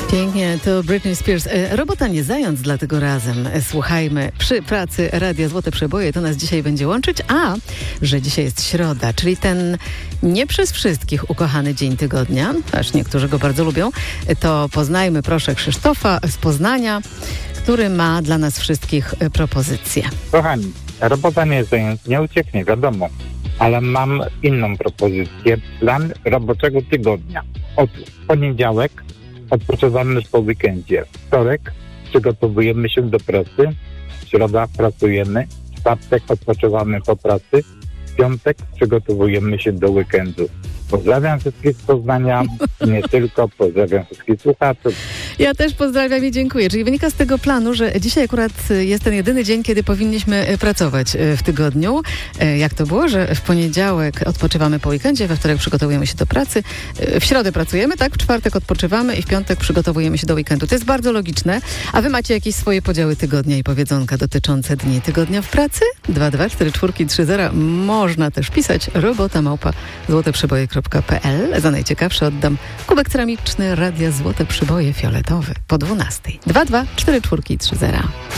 Pięknie, to Britney Spears. Robota nie zając, dlatego razem słuchajmy przy pracy Radia Złote Przeboje. To nas dzisiaj będzie łączyć, a że dzisiaj jest środa, czyli ten nie przez wszystkich ukochany dzień tygodnia, aż niektórzy go bardzo lubią, to poznajmy proszę Krzysztofa z Poznania, który ma dla nas wszystkich propozycję. Kochani, robota nie zając, nie ucieknie, wiadomo, ale mam inną propozycję. Plan roboczego tygodnia. Otóż poniedziałek odpoczywamy po weekendzie. Wtorek przygotowujemy się do pracy. Środa pracujemy. Czwartek odpoczywamy po pracy. Piątek przygotowujemy się do weekendu. Pozdrawiam wszystkich z Poznania, nie tylko, pozdrawiam wszystkich słuchaczy. Ja też pozdrawiam i dziękuję. Czyli wynika z tego planu, że dzisiaj akurat jest ten jedyny dzień, kiedy powinniśmy pracować w tygodniu. Jak to było, że w poniedziałek odpoczywamy po weekendzie, we wtorek przygotowujemy się do pracy, w środę pracujemy, tak? W czwartek odpoczywamy i w piątek przygotowujemy się do weekendu. To jest bardzo logiczne. A wy macie jakieś swoje podziały tygodnia i powiedzonka dotyczące dni tygodnia w pracy? 2244330. Można też pisać robota@złoteprzeboje.pl. Za najciekawsze oddam kubek ceramiczny Radia Złote Przyboje fioletowy po 12. 2244330.